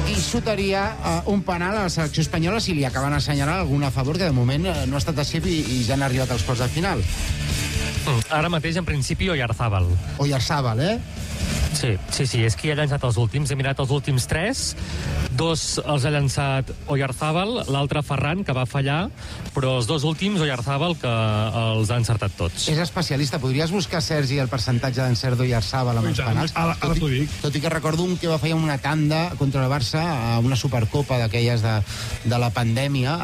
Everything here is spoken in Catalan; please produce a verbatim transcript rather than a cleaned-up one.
i sotaria uh, un penal a la selecció espanyola si li acaben assenyalant algun a favor, que de moment uh, no ha estat així i, i ja han arribat als quarts de final. Mm, ara mateix, en principi, Oyarzábal. Oyarzábal, eh? Sí, sí, sí, és qui ha llançat els últims. He mirat els últims tres. Dos els ha llançat Oyarzábal, l'altre Ferran, que va fallar, però els dos últims, Oyarzábal, que els ha encertat tots. És especialista. Podries buscar, Sergi, el percentatge d'encert d'Oyarzabal amb els penals? Ara, ara t'ho dic. Tot i que recordo un que va fallar una tanda contra el Barça a una Supercopa d'aquelles de, de la pandèmia,